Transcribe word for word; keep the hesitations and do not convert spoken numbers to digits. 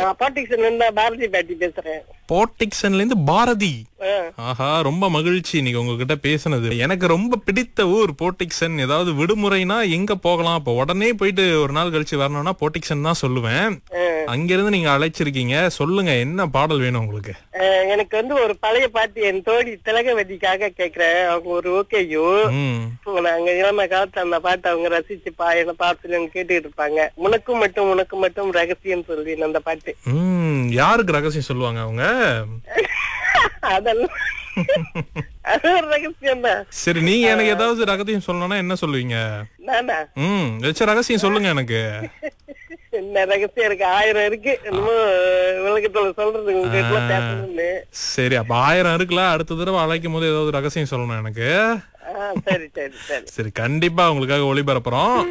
பாட்டிக்ஸ்ல இருந்தா பாரதி பாட்டி பேசுறேன். போர்டிக்சன்ல இருந்து பாரதி. ஆ. ஆஹா, ரொம்ப மகிழ்ச்சி இன்னைக்கு உங்ககிட்ட பேசுனது. எனக்கு ரொம்ப பிடித்த ஊர் போர்டிக்சன். ஏதாவது விடுமுறைனா எங்க போகலாம், அப்ப உடனே போயிட்டு ஒரு நாள் கழிச்சு வரணும்னா போர்டிக்சன் தான் சொல்லுவேன். அங்கிருந்து நீங்க அழைச்சிருக்கீங்க, சொல்லுங்க என்ன பாடல் வேணும் உங்களுக்கு? ஆ, எனக்கு வந்து ஒரு பழைய பாட்டு என் தோழி திலகவதிக்காக கேக்குறேன். அவங்க ஒரு ஓகேயோ ம். நாங்க இளம காலத்துல அந்த பாட்டு அவங்க ரசிச்சு பா என்ன பாட்டு கேட்டுட்டு இருப்பாங்க. உனக்கும் மட்டும் உனக்கு மட்டும் ரகசியம் சொல்லி அந்த பாட்டு. ம், யாருக்கு ரகசியம் சொல்லுவாங்க அவங்க? அதெல்லாம் அது ஒரு ரகசியம் தான். சரி, நீங்க எனக்கு ஏதாவது ரகசியம் சொல்லணும்னா என்ன சொல்லுவீங்க? நானா ம், வச்ச ரகசியம் சொல்லுங்க எனக்கு. என்ன ரகசியம் இருக்கு? ஆயிரம் இருக்கு. இன்னும் உலகத்துல சொல்றது உங்ககிட்ட பேசணும்னு. சரி, அப்ப ஆயிரம் இருக்குல்ல, அடுத்த தடவை அழைக்கும் போது ஏதாவது ரகசியம் சொல்லணும் எனக்கு. ஆ, சரி சரி சரி சரி, கண்டிப்பா உங்களுக்காக ஒளிபரப்புறோம்.